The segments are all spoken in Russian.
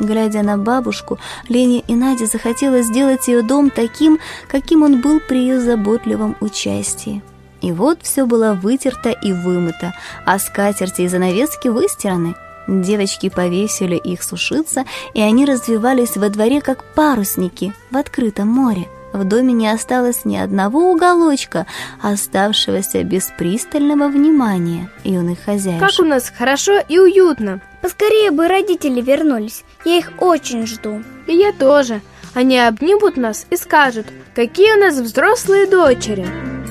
Глядя на бабушку, Лене и Наде захотелось сделать ее дом таким, каким он был при ее заботливом участии. И вот все было вытерто и вымыто, а скатерти и занавески выстираны. Девочки повесили их сушиться, и они развивались во дворе, как парусники в открытом море. В доме не осталось ни одного уголочка, оставшегося без пристального внимания юных хозяев. Как у нас хорошо и уютно. Поскорее бы родители вернулись, я их очень жду. И я тоже. Они обнимут нас и скажут, какие у нас взрослые дочери.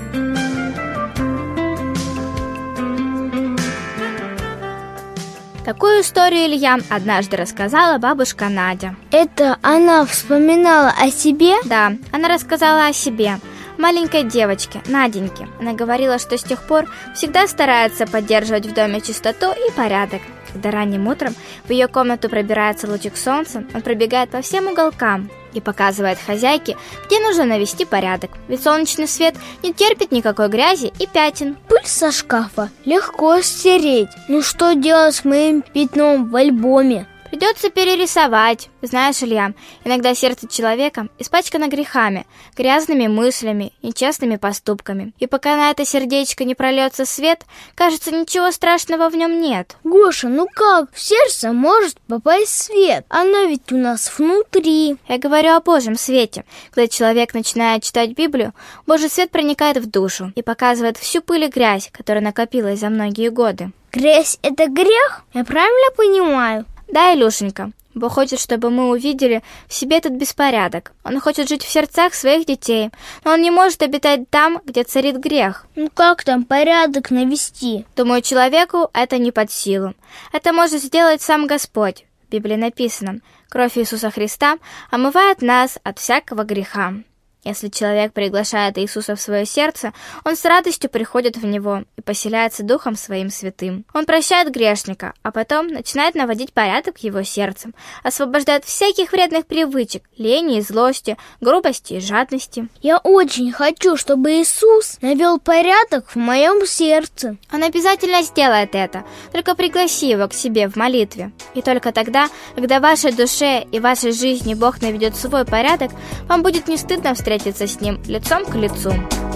Такую историю Ильям однажды рассказала бабушка Надя. Это она вспоминала о себе? Да, она рассказала о себе, маленькой девочке, Наденьке. Она говорила, что с тех пор всегда старается поддерживать в доме чистоту и порядок. Когда ранним утром в ее комнату пробирается лучик солнца, он пробегает по всем уголкам и показывает хозяйке, где нужно навести порядок. Ведь солнечный свет не терпит никакой грязи и пятен. Пыль со шкафа легко стереть. Ну что делать с моим пятном в альбоме? Придется перерисовать. Знаешь, Илья, иногда сердце человека испачкано грехами, грязными мыслями, нечестными поступками. И пока на это сердечко не прольется свет, кажется, ничего страшного в нем нет. Гоша, ну как? В сердце может попасть свет. Оно ведь у нас внутри. Я говорю о Божьем свете. Когда человек начинает читать Библию, Божий свет проникает в душу и показывает всю пыль и грязь, которая накопилась за многие годы. Грязь — это грех? Я правильно понимаю? Да, Илюшенька, Бог хочет, чтобы мы увидели в себе этот беспорядок. Он хочет жить в сердцах своих детей, но Он не может обитать там, где царит грех. Ну как там порядок навести? Думаю, человеку это не под силу. Это может сделать сам Господь. В Библии написано: «Кровь Иисуса Христа омывает нас от всякого греха». Если человек приглашает Иисуса в свое сердце, он с радостью приходит в него и поселяется Духом Своим Святым. Он прощает грешника, а потом начинает наводить порядок в его сердце, освобождает всяких вредных привычек, лени и злости, грубости и жадности. Я очень хочу, чтобы Иисус навел порядок в моем сердце. Он обязательно сделает это, только пригласи его к себе в молитве. И только тогда, когда в вашей душе и вашей жизни Бог наведет свой порядок, вам будет не стыдно встретиться с Ним лицом к лицу.